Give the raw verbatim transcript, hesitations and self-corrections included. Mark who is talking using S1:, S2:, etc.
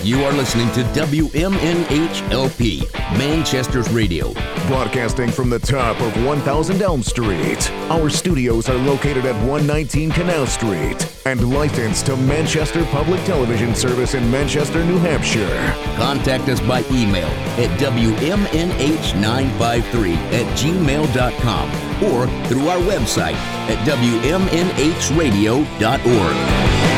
S1: You are listening to W M N H L P, Manchester's Radio.
S2: Broadcasting from the top of one thousand Elm Street. Our studios are located at one nineteen Canal Street and licensed to Manchester Public Television Service in Manchester, New Hampshire.
S1: Contact us by email at W M N H nine five three at gmail dot com or through our website at W M N H radio dot org.